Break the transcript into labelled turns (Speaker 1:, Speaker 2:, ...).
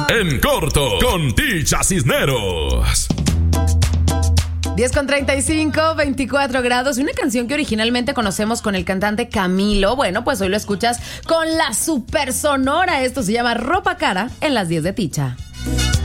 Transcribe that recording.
Speaker 1: En corto con Ticha Cisneros.
Speaker 2: 10:35, 24 grados. Una canción que originalmente conocemos con el cantante Camilo. Bueno, pues hoy lo escuchas con la super sonora. Esto se llama Ropa Cara en las 10 de Ticha.